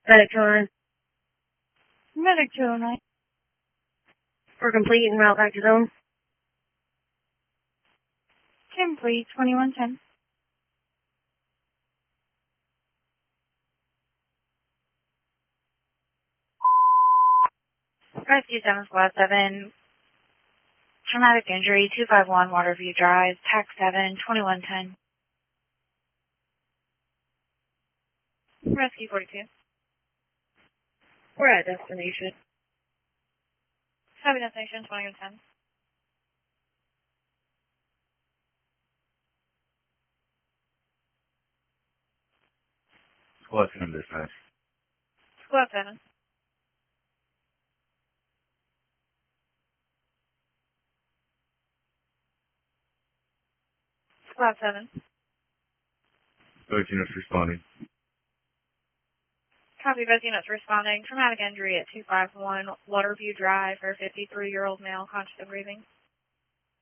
Medic 209. Medic 209. We're complete and route back to zone. Complete, 2110. Rescue 7 Squad 7. Traumatic injury, 251 Waterview Drive, TAC 7, 2110. Rescue 42. We're at destination. Copy destination, 2110. Squad 7 dispatch. Squad 7. Squad 7. Both units responding. Copy, both units responding. Traumatic injury at 251 Waterview Drive for a 53-year-old male, conscious and breathing.